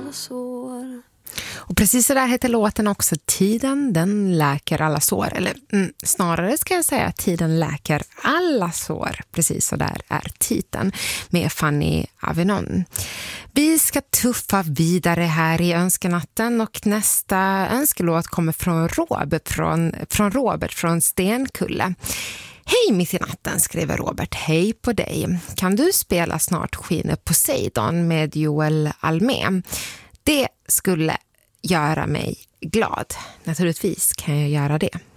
alla sår. Och precis så där heter låten också. Tiden, den läker alla sår. Eller snarare ska jag säga att tiden läker alla sår. Precis så där är titeln med Fanny Avinon. Vi ska tuffa vidare här i önskenatten och nästa önskelåt kommer från Robert från Stenkulle. Hej mitt i natten, skriver Robert. Hej på dig. Kan du spela Snart skiner Poseidon med Joel Almé? Det skulle göra mig glad. Naturligtvis kan jag göra det.